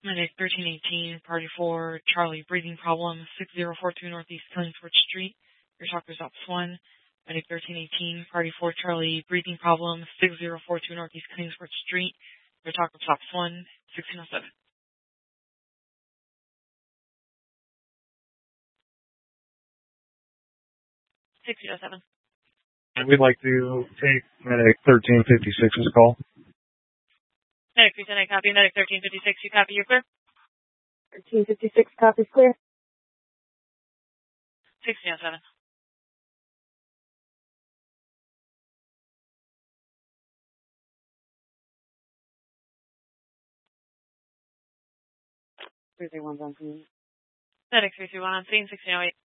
Medic 1318, Party 4, Charlie, breathing problem, 6042 Northeast Killingsworth Street. Your talker's Ops 1. Medic 1318, Party 4, Charlie, breathing problem, 6042 Northeast Killingsworth Street. Your talker's Ops 1, 1607. 1607. And we'd like to take Medic 1356's call. Medic 310, copy. Medic 1356, you copy, you're clear? 1356, copies clear. 1607. Thursday one's on scene. Medic 331 on scene, 1608.